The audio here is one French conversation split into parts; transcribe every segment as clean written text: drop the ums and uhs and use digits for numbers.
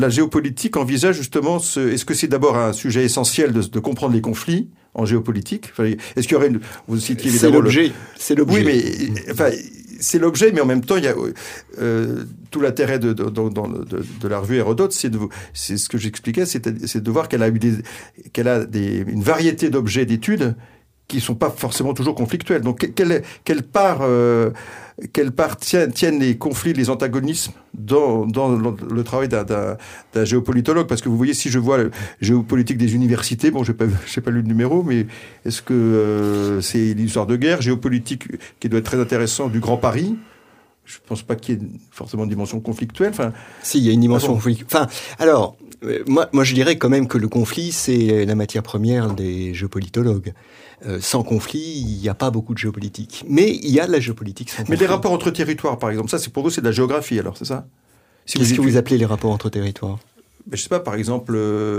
La géopolitique envisage justement est-ce que c'est d'abord un sujet essentiel de comprendre les conflits en géopolitique? Enfin, est-ce qu'il y aurait vous citiez évidemment c'est l'objet. Oui, mais enfin, c'est l'objet, mais en même temps, il y a tout l'intérêt de la revue Hérodote, c'est ce que j'expliquais, c'est de voir qu'elle a une variété d'objets d'études qui sont pas forcément toujours conflictuels. Donc, quelle part tiennent les conflits, les antagonismes dans le travail d'un géopolitologue? Parce que vous voyez, si je vois la géopolitique des universités, bon, j'ai pas lu le numéro, mais est-ce que c'est l'histoire de guerre, géopolitique qui doit être très intéressant du Grand Paris? Je pense pas qu'il y ait forcément une dimension conflictuelle. Enfin, si, il y a une dimension conflictuelle. Enfin, alors, moi, je dirais quand même que le conflit, c'est la matière première des géopolitologues. Sans conflit, il n'y a pas beaucoup de géopolitique. Mais il y a de la géopolitique sans conflit. Mais les rapports entre territoires, par exemple, ça, pour vous, c'est de la géographie, alors, c'est ça? Qu'est-ce que vous appelez les rapports entre territoires? Je sais pas, par exemple,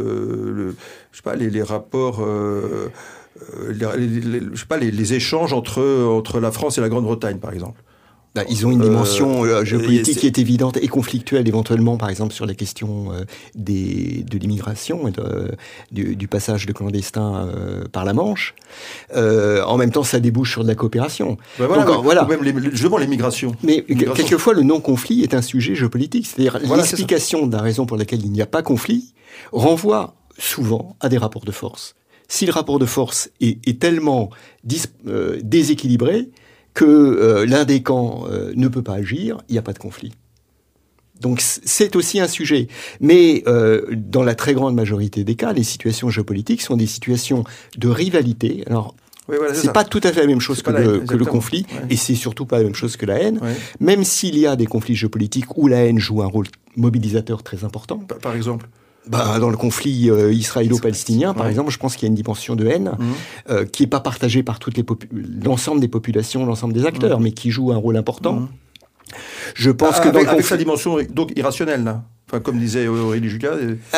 les rapports, les échanges entre la France et la Grande-Bretagne, par exemple. Ils ont une dimension géopolitique qui est évidente et conflictuelle éventuellement, par exemple sur les questions de l'immigration et du passage de clandestins par la Manche. En même temps, ça débouche sur de la coopération. Voilà. Ou même justement l'immigration. Mais quelquefois, le non-conflit est un sujet géopolitique. C'est-à-dire l'explication de la raison pour laquelle il n'y a pas conflit renvoie souvent à des rapports de force. Si le rapport de force est tellement déséquilibré que l'un des camps ne peut pas agir, il n'y a pas de conflit. Donc c'est aussi un sujet. Mais dans la très grande majorité des cas, les situations géopolitiques sont des situations de rivalité. Alors, c'est pas tout à fait la même chose que le conflit, et c'est surtout pas la même chose que la haine, même s'il y a des conflits géopolitiques où la haine joue un rôle mobilisateur très important. Par exemple dans le conflit israélo-palestinien, par exemple, je pense qu'il y a une dimension de haine qui n'est pas partagée par l'ensemble des populations, l'ensemble des acteurs, mais qui joue un rôle important. Je pense que avec sa dimension donc irrationnelle, là. Enfin, comme disait Aurélie Julia.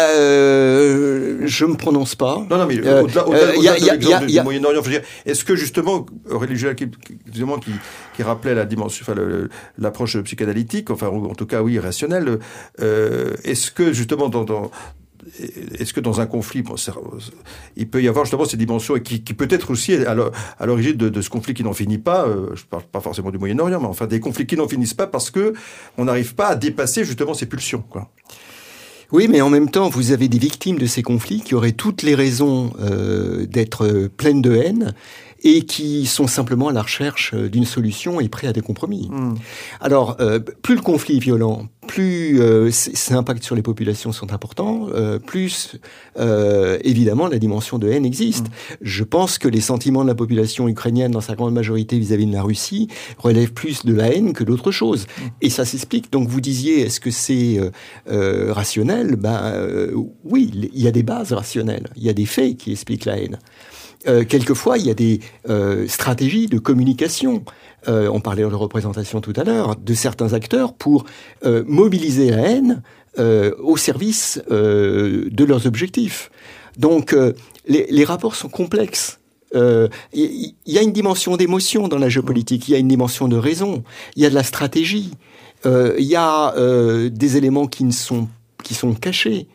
Je me prononce pas. Non, mais au-delà de l'exemple du Moyen-Orient, je veux dire, est-ce que justement Aurélie Julia qui rappelait la dimension, l'approche psychanalytique, enfin, ou en tout cas, oui, rationnelle, est-ce que justement est-ce que dans un conflit, il peut y avoir justement ces dimensions qui peut-être aussi à l'origine de ce conflit qui n'en finit pas, je ne parle pas forcément du Moyen-Orient, mais enfin des conflits qui n'en finissent pas parce que on n'arrive pas à dépasser justement ces pulsions, quoi. Oui, mais en même temps, vous avez des victimes de ces conflits qui auraient toutes les raisons d'être pleines de haine et qui sont simplement à la recherche d'une solution et prêts à des compromis. Alors, plus le conflit est violent, plus ses impacts sur les populations sont importants, plus évidemment la dimension de haine existe. Je pense que les sentiments de la population ukrainienne, dans sa grande majorité vis-à-vis de la Russie, relèvent plus de la haine que d'autre chose. Et ça s'explique. Donc vous disiez, est-ce que c'est rationnel? Oui, il y a des bases rationnelles. Il y a des faits qui expliquent la haine. Quelquefois, il y a des stratégies de communication. On parlait de représentation tout à l'heure, de certains acteurs pour mobiliser la haine au service de leurs objectifs. Donc, les rapports sont complexes. Il y a une dimension d'émotion dans la géopolitique, il y a une dimension de raison, il y a de la stratégie, il y a des éléments qui sont cachés.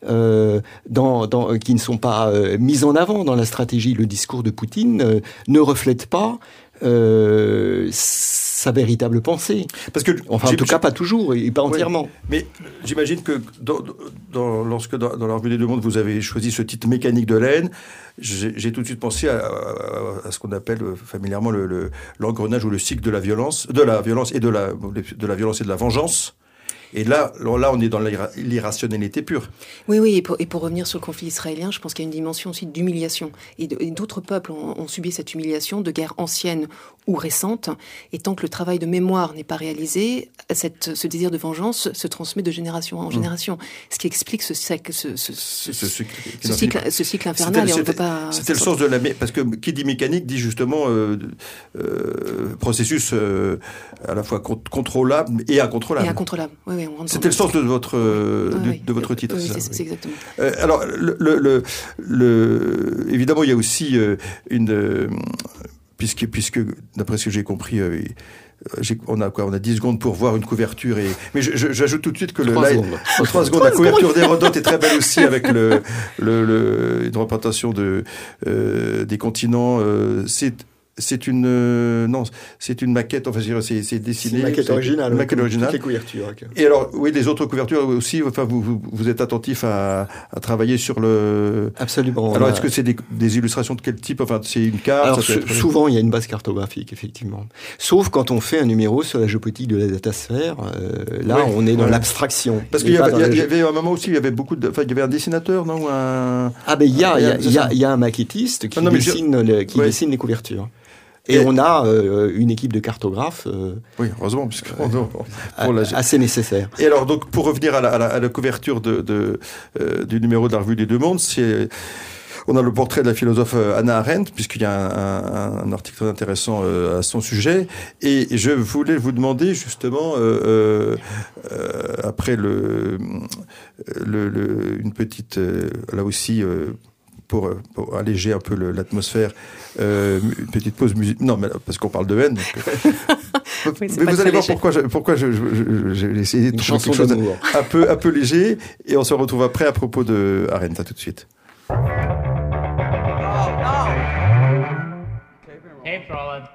Qui ne sont pas mis en avant dans la stratégie. Le discours de Poutine ne reflète pas sa véritable pensée. Parce que, en tout cas, pas toujours et pas entièrement. Mais j'imagine que lorsque dans la revue des Deux Mondes, vous avez choisi ce titre Mécanique de la haine, j'ai tout de suite pensé à ce qu'on appelle familièrement l'engrenage ou le cycle de la violence et de la violence et de la vengeance. Et là, on est dans l'irrationalité pure. Oui, et pour revenir sur le conflit israélien, je pense qu'il y a une dimension aussi d'humiliation. Et d'autres peuples ont subi cette humiliation de guerres anciennes ou récentes. Et tant que le travail de mémoire n'est pas réalisé, ce désir de vengeance se transmet de génération en génération. Ce qui explique ce cycle infernal. C'était le sens de parce que qui dit mécanique dit justement processus à la fois contrôlable et incontrôlable. Et incontrôlable, oui. C'était le sens de votre titre. Oui, c'est exactement. Alors, évidemment, il y a aussi puisque d'après ce que j'ai compris, on a 10 secondes pour voir une couverture. Mais j'ajoute tout de suite que 3 secondes. La couverture d'Hérodote est très belle aussi, avec une représentation des continents. C'est une maquette. Enfin, c'est dessiné. C'est une maquette originale. Une maquette originale. Toutes les couvertures. Okay. Et alors, oui, les autres couvertures aussi. Enfin, vous êtes attentif à travailler sur le. Absolument. Alors, est-ce que c'est des illustrations de quel type? Enfin, c'est une carte. Alors, souvent, il y a une base cartographique, effectivement. Sauf quand on fait un numéro sur la géopolitique de la datasphère. Là, oui, on est dans l'abstraction. Parce qu'il y avait un moment aussi, il y avait il y avait un dessinateur, non? Il y a un maquettiste qui dessine les couvertures. Et on a une équipe de cartographes oui, heureusement, assez nécessaire. Et alors, donc, pour revenir à la couverture du numéro de la Revue des Deux Mondes, on a le portrait de la philosophe Hannah Arendt, puisqu'il y a un article très intéressant à son sujet. Et je voulais vous demander, justement, après une petite, là aussi... Pour alléger un peu l'atmosphère, une petite pause musicale. Non, mais parce qu'on parle de haine. Oui, mais vous allez voir pourquoi j'ai essayé de trouver quelque chose un peu léger. Et on se retrouve après à propos de Arendt. À tout de suite. Hey, Frolin.